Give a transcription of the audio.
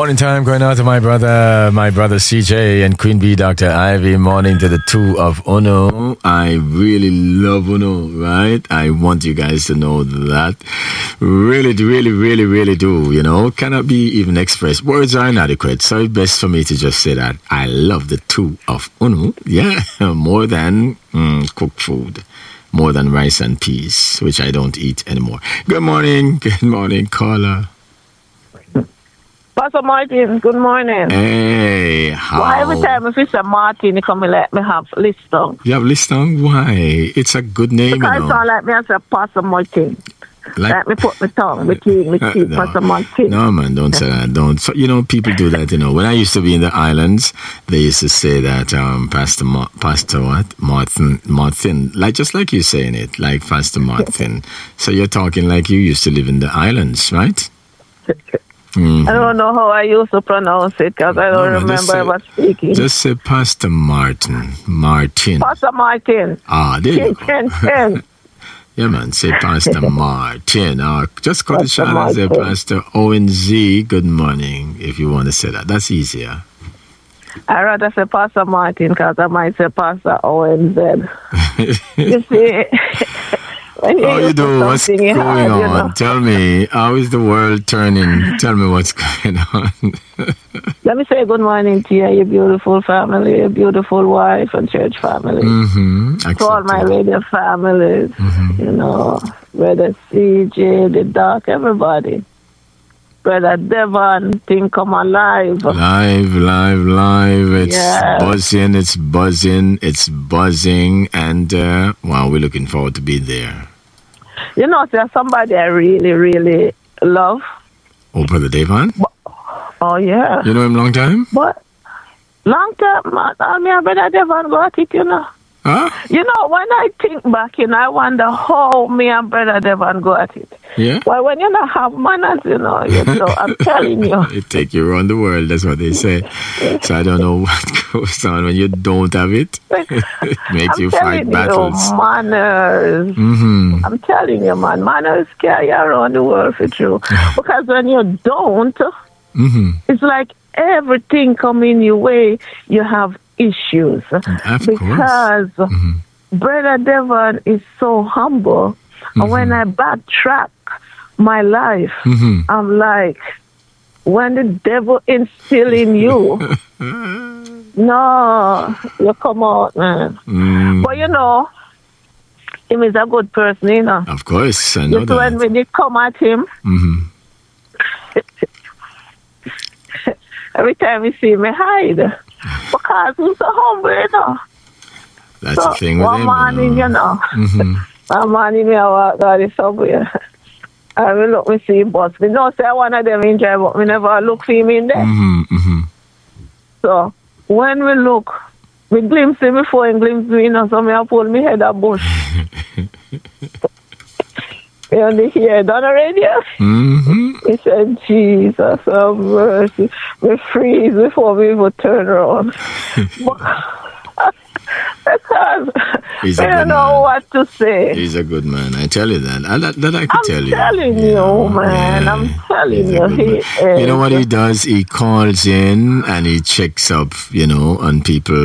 Morning time going out to my brother CJ and Queen Bee, Dr. Ivy. Morning to the two of Uno. I really love Uno, right? I want you guys to know that. Really do, you know. Cannot be even expressed. Words are inadequate, so it's best for me to just say that I love the two of Uno. Yeah, more than cooked food. More than rice and peas, which I don't eat anymore. Good morning, caller. Pastor Martin, good morning. Hey, how? Why every time if it's a Martin, you come and let me have Liston? You have Liston? Why? It's a good name, because you know. It sound like me as a Pastor Martin. Let me put my tongue between my teeth, no. Pastor Martin. No, man, don't say that. Don't. So, you know, people do that, you know. When I used to be in the islands, they used to say that Pastor what? Martin. Like, just like you saying it, like Pastor Martin. So you're talking like you used to live in the islands, right? Mm-hmm. I don't know how I used to pronounce it because I don't remember ever speaking. Just say Pastor Martin. Pastor Martin. Ah, there you go. Yeah, man, say Pastor Martin. Just cut it short and say Pastor ONZ, good morning, if you want to say that. That's easier. I'd rather say Pastor Martin because I might say Pastor ONZ. You see... How you do? What's going on? Tell me, how is the world turning? Tell me what's going on. Let me say good morning to you, your beautiful family, your beautiful wife and church family. To all my radio families, you know, Brother CJ, the Doc, everybody. Brother Devon, thing come alive. Live. It's buzzing. And, wow, we're looking forward to being there. You know, there's somebody I really love. Oh, Brother Devon? Oh, yeah. You know him long time? But, long time, man. I mean, Brother Devon got it, you know. Huh? You know, when I think back, you know, I wonder how me and Brother Devon got it. Yeah? Well, when you don't have manners, you know, I'm telling you. It take you around the world, that's what they say. So I don't know what goes on when you don't have it. It makes you fight battles. Manners. I'm telling you, man, manners carry around the world for you. Because when you don't, it's like everything coming your way, you have issues. Because Brother Devon is so humble. And when I backtrack my life, I'm like, when the devil instill in you, no, you come out, man. But you know, him is a good person, you know. Of course, I know that. When you come at him, every time you see me hide. Because he's so humble, you know. That's the thing with him, morning, you know. One morning, I walk down the subway. I will look me see bus. Me know say one of them in drive, but me never look for him in there. So, when we look, we glimpse him before he glimpse me, you know, so me I pull me head a bush. You only hear it on the radio? He said, Jesus, have mercy. We freeze before we even turn around. Because I don't know what to say. He's a good man. I tell you that. That I could tell you. I'm telling you, man. Yeah. I'm telling you. You know what he does? He calls in and he checks up, you know, on people.